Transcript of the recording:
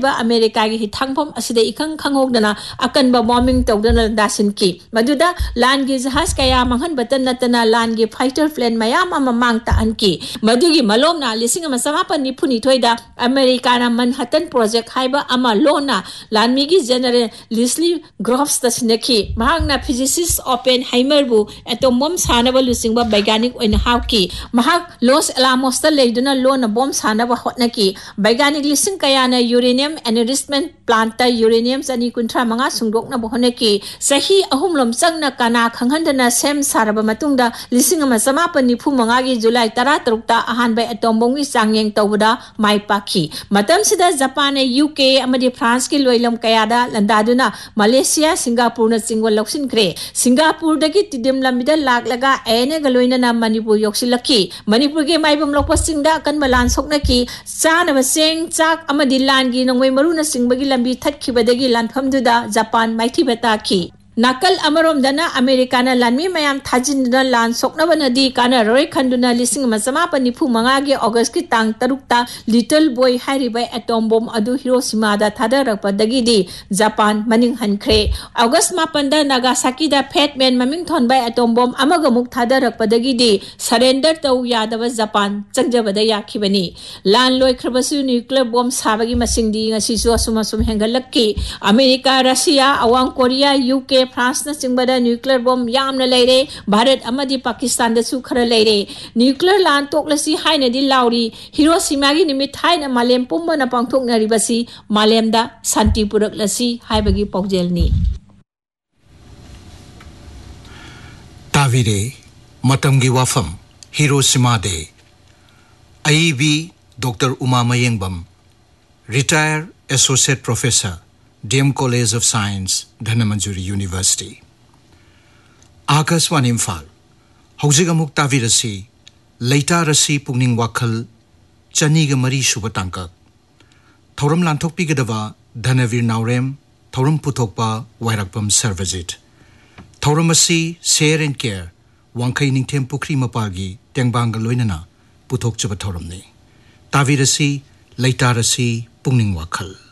America की हिथांगफम असिदे इखंग खंगोगदना अकनबा bombing तौदना दासिन की मदुदा लान की जहाज कया मंगन बतन नतना लान की फाइटर प्लेन मयाम अमा मांगता अनकी मदुगी मलोमना लिसिंग अमा समापन निफुनी थोइदा अमेरिका ना मनहट्टन प्रोजेक्ट हाइबा अमा लोना लानमीगी general लिस्ली groves तसिनकी महांगना physicist open हाइमरबु atom bomb सानबा लुसिंगबा वैज्ञानिक ओइन हावकी महाग लॉस एलामोस ता लेदुना लोना बम सानबा होटनकी वैज्ञानिक लिसिंग कयाना यूरेनियम एनरिचमेंट प्लांट ता यूरेनियम चनी कुंथ्रा मंगा सुंगदोकना बहनकी सही अहुमलम चंगना काना खंगहंदना सेम सारबा मतुंगदा लिसिंग अमा समापन निफु मंगागी जुलाई 13 ता अहानबा एटम बमगी चांगयेंग तौबदा माइ पाखी मतम सिदा जापान यूके अमदी फ्रांस की लोइलम कयादा लंदादुना मलेशिया सिंगापुर न चिंगवल लौसिनख्रे सिंगापुर दगी तिदिम लमिदा लागलगा एने गलोइना मणिपुर योक्सिलखी मणिपुर के माइबम लोकपसिंगदा अकनबा लान सोकनकी चानबा सेंग चाक अमदी लानगी नंगोय मरुना सिंगबगी लंबी थटखिबदगी लानफमदुदा जापान माइथिबताखी नाकल अमरोमदना अमेरिकाना लानमी मयाम थाजिनदुना लान सोकनबनदी काना रोय खंदुना लिसिंग मसमापन निफु मंगागे अगस्त की तांग 3 ता लिटिल बॉय हाइरिबा एटम बम अदु हिरोशिमादा थादरपदगी जापान मनिंग हनख्रे अगस्त 9 दा नागासाकी दा फेटमैन ममिंग थोनबा एटम बम अमगमुक थादरपदगी सरेंडर तौ यादव जापान चंगजबदा याखिबनी लान लोइख्रबसु nuclear bomb साबगी मसिंगदी ngasisu asum hengalakki America Russia अवांग Korea UK France न चिंबदा न्यूक्लियर बम यामना लेरे भारत अमदी पाकिस्तान दसु खरा लेरे न्यूक्लियर लान तोकलसी हाइनदी लाउरी हिरोशिमा की निमित हाइना मालेम पुम्बना पांगथोकनरिबसी मालेमदा शांति पुरकलसी हाइबगी पौजेलनी ताविरे मतमगी वाफम Hiroshima they IB doctor Uma मयेंगबम retire associate professor DM college of science Dhanamanjuri university Akashvani Imphal हौजिग अमुक ताविरसी लैतारसी पुंगनिंग वाखल चनीग मरी सुब तांकक थौरम लांथोकपिगदबा धनवीर नावरेम थौरम पुथोकपा वायरकपम सर्वजित थौरम असी share and care वांखै Ningthem Pukhri मपागी तेंगबांग लोइनना पुथोकचब थौरमनी ताविरसी लैतारसी पुंगनिंग वाखल